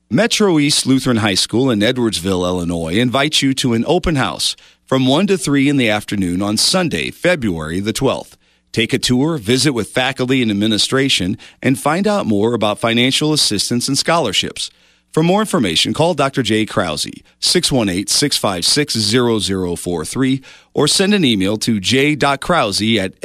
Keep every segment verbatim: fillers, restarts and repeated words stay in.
Metro East Lutheran High School in Edwardsville, Illinois, invites you to an open house from one to three in the afternoon on Sunday, February the twelfth. Take a tour, visit with faculty and administration, and find out more about financial assistance and scholarships. For more information, call Doctor Jay Krause, six one eight, six five six, zero zero four three, or send an email to j dot krause at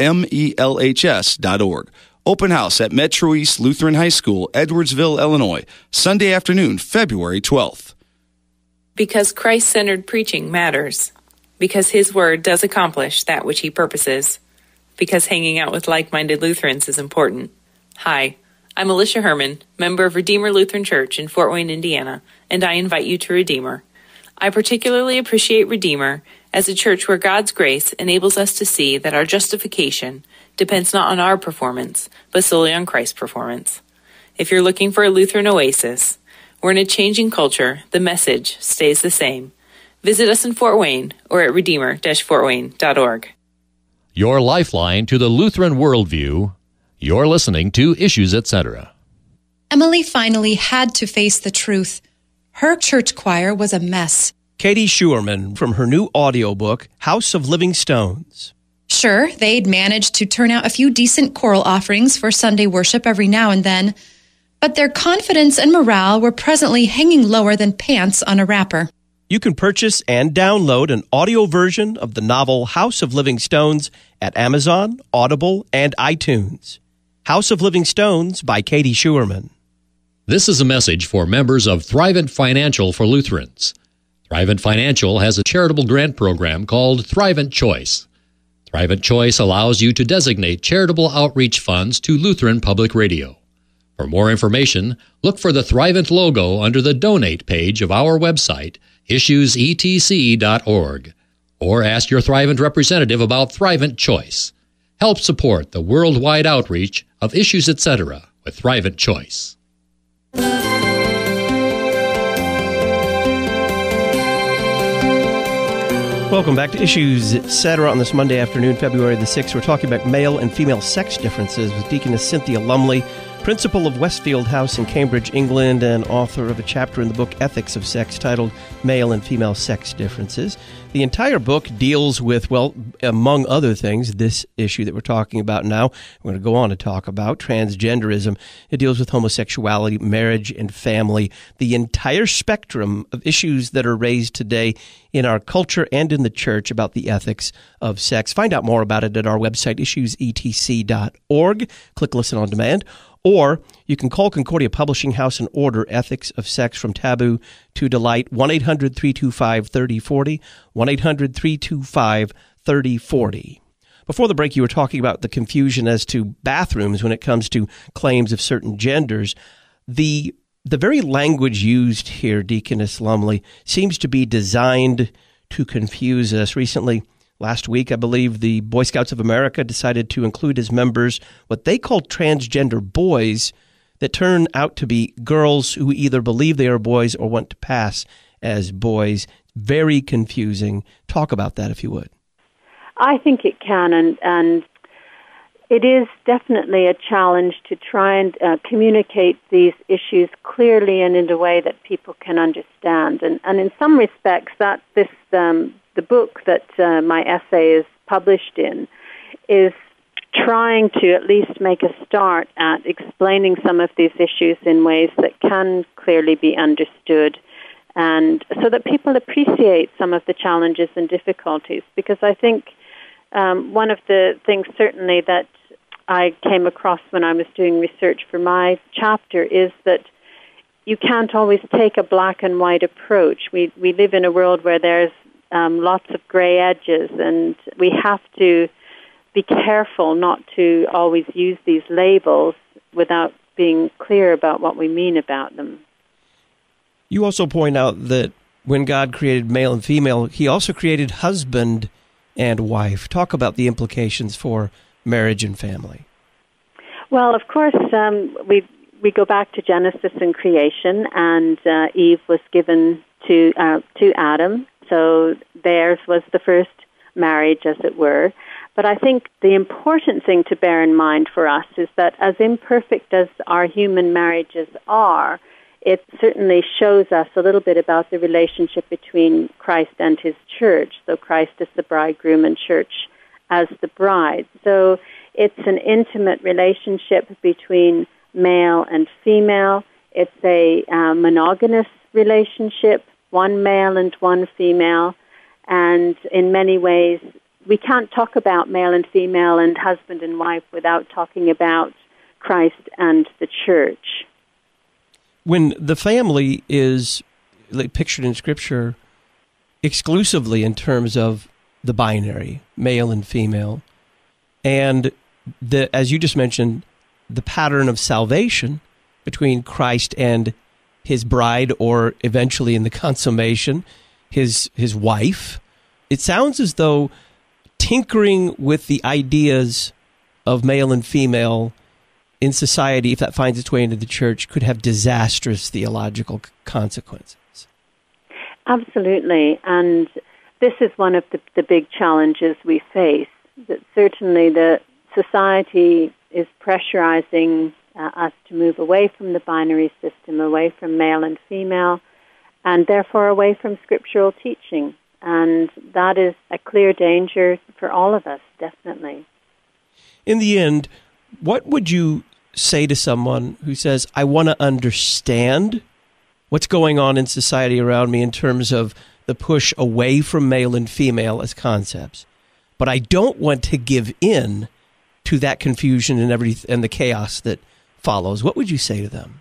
melhs dot org. Open house at Metro East Lutheran High School, Edwardsville, Illinois, Sunday afternoon, February twelfth. Because Christ-centered preaching matters. Because His Word does accomplish that which He purposes. Because hanging out with like-minded Lutherans is important. Hi, I'm Alicia Herman, member of Redeemer Lutheran Church in Fort Wayne, Indiana, and I invite you to Redeemer. I particularly appreciate Redeemer as a church where God's grace enables us to see that our justification depends not on our performance, but solely on Christ's performance. If you're looking for a Lutheran oasis, we're in a changing culture, the message stays the same. Visit us in Fort Wayne or at redeemer dash fort wayne dot org. Your lifeline to the Lutheran worldview. You're listening to Issues, et cetera. Emily finally had to face the truth. Her church choir was a mess. Katie Schuerman from her new audiobook, House of Living Stones. Sure, they'd managed to turn out a few decent choral offerings for Sunday worship every now and then, but their confidence and morale were presently hanging lower than pants on a wrapper. You can purchase and download an audio version of the novel House of Living Stones at Amazon, Audible, and iTunes. House of Living Stones by Katie Schuerman. This is a message for members of Thrivent Financial for Lutherans. Thrivent Financial has a charitable grant program called Thrivent Choice. Thrivent Choice allows you to designate charitable outreach funds to Lutheran Public Radio. For more information, look for the Thrivent logo under the Donate page of our website, issues e t c dot org, or ask your Thrivent representative about Thrivent Choice. Help support the worldwide outreach of Issues, et cetera with Thrivent Choice. Welcome back to Issues, et cetera. On this Monday afternoon, February the sixth, we're talking about male and female sex differences with Deaconess Cynthia Lumley, principal of Westfield House in Cambridge, England, and author of a chapter in the book Ethics of Sex titled Male and Female Sex Differences. The entire book deals with, well, among other things, this issue that we're talking about now. We're going to go on to talk about transgenderism. It deals with homosexuality, marriage, and family, the entire spectrum of issues that are raised today in our culture and in the church about the ethics of sex. Find out more about it at our website, issues e t c dot org. Click Listen on Demand. Or you can call Concordia Publishing House and order Ethics of Sex from Taboo to Delight, one eight hundred, three two five, three oh four oh, one eight hundred, three two five, three oh four oh. Before the break, you were talking about the confusion as to bathrooms when it comes to claims of certain genders. The the very language used here, Deaconess Lumley, seems to be designed to confuse us. Recently, last week, I believe, the Boy Scouts of America decided to include as members what they call transgender boys that turn out to be girls who either believe they are boys or want to pass as boys. Very confusing. Talk about that, if you would. I think it can, and, and it is definitely a challenge to try and uh, communicate these issues clearly and in a way that people can understand. And, and in some respects, that this um, the book that uh, my essay is published in is trying to at least make a start at explaining some of these issues in ways that can clearly be understood, and so that people appreciate some of the challenges and difficulties. Because I think um, one of the things certainly that I came across when I was doing research for my chapter is that you can't always take a black and white approach. We we live in a world where there's um, lots of gray edges, and we have to be careful not to always use these labels without being clear about what we mean about them. You also point out that when God created male and female, he also created husband and wife. Talk about the implications for marriage and family. Well, of course, um, we we go back to Genesis and creation, and uh, Eve was given to uh, to Adam, so theirs was the first marriage, as it were. But I think the important thing to bear in mind for us is that as imperfect as our human marriages are, it certainly shows us a little bit about the relationship between Christ and his church. So Christ is the bridegroom and church as the bride. So it's an intimate relationship between male and female. It's a uh, monogamous relationship, one male and one female. And in many ways, we can't talk about male and female and husband and wife without talking about Christ and the church. When the family is pictured in Scripture exclusively in terms of the binary, male and female, and the, as you just mentioned, the pattern of salvation between Christ and his bride, or eventually in the consummation, his his wife, it sounds as though tinkering with the ideas of male and female in society, if that finds its way into the church, could have disastrous theological consequences. Absolutely. And this is one of the, the big challenges we face, that certainly the society is pressurizing uh, us to move away from the binary system, away from male and female, and therefore away from scriptural teaching. And that is a clear danger for all of us, definitely. In the end, what would you say to someone who says, I want to understand what's going on in society around me in terms of the push away from male and female as concepts, but I don't want to give in to that confusion and every and the chaos that follows? What would you say to them?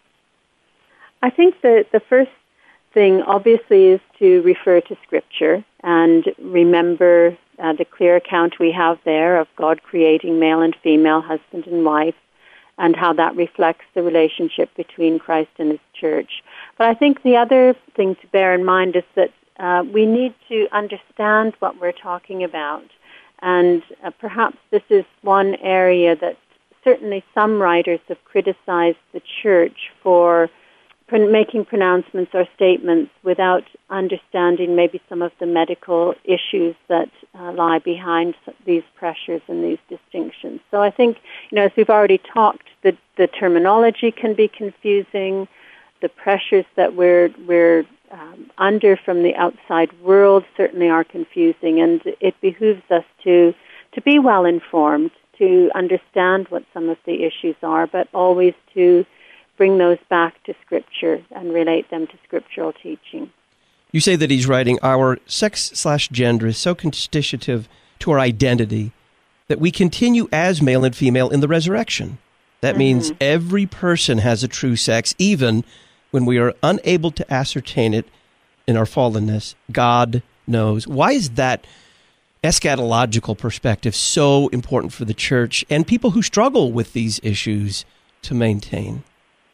I think that the first thing, obviously, is to refer to Scripture and remember uh, the clear account we have there of God creating male and female, husband and wife, and how that reflects the relationship between Christ and his church. But I think the other thing to bear in mind is that uh, we need to understand what we're talking about. And uh, perhaps this is one area that certainly some writers have criticized the church for making pronouncements or statements without understanding maybe some of the medical issues that uh, lie behind these pressures and these distinctions. So I think, you know, as we've already talked, the, the terminology can be confusing. The pressures that we're we're um, under from the outside world certainly are confusing, and it behooves us to to be well informed, to understand what some of the issues are, but always to bring those back to Scripture and relate them to scriptural teaching. You say that he's writing, our sex slash gender is so constitutive to our identity that we continue as male and female in the resurrection. That mm-hmm. means every person has a true sex, even when we are unable to ascertain it in our fallenness. God knows. Why is that eschatological perspective so important for the church and people who struggle with these issues to maintain?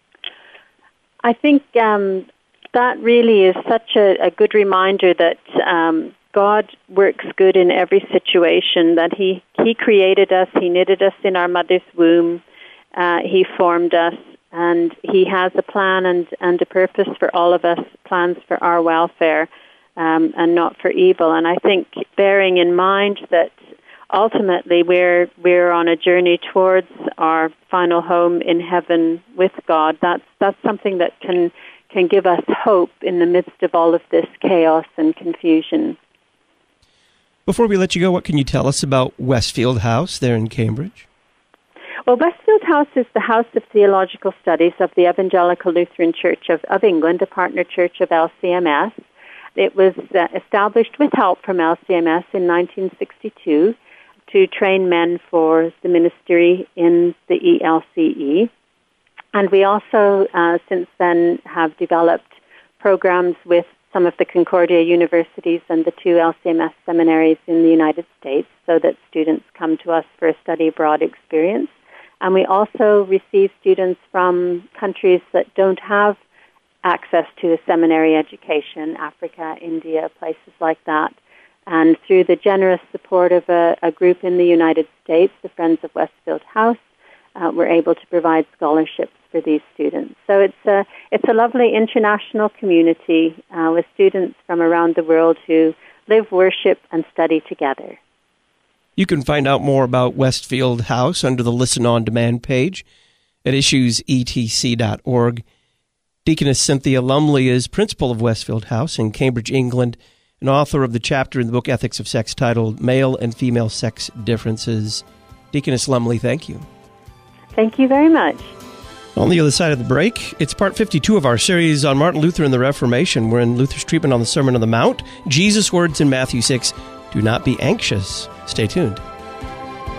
I think um, that really is such a, a good reminder that um, God works good in every situation, that He, he created us, He knitted us in our mother's womb, uh, He formed us, and He has a plan and, and a purpose for all of us, plans for our welfare um, and not for evil. And I think bearing in mind that ultimately we're we're on a journey towards our final home in heaven with God, that's that's something that can can give us hope in the midst of all of this chaos and confusion. Before we let you go, what can you tell us about Westfield House there in Cambridge? Well, Westfield House is the House of Theological Studies of the Evangelical Lutheran Church of, of England, a partner church of L C M S. It was uh, established with help from L C M S in nineteen sixty-two to train men for the ministry in the E L C E. And we also, uh, since then, have developed programs with some of the Concordia universities and the two L C M S seminaries in the United States so that students come to us for a study abroad experience. And we also receive students from countries that don't have access to a seminary education, Africa, India, places like that. And through the generous support of a, a group in the United States, the Friends of Westfield House, uh, we're able to provide scholarships for these students. So it's a, it's a lovely international community uh, with students from around the world who live, worship, and study together. You can find out more about Westfield House under the Listen On Demand page at issues e t c dot org. Deaconess Cynthia Lumley is principal of Westfield House in Cambridge, England, and author of the chapter in the book Ethics of Sex titled Male and Female Sex Differences. Deaconess Lumley, thank you. Thank you very much. On the other side of the break, it's part fifty-two of our series on Martin Luther and the Reformation. We're in Luther's treatment on the Sermon on the Mount, Jesus' words in Matthew six, do not be anxious. Stay tuned.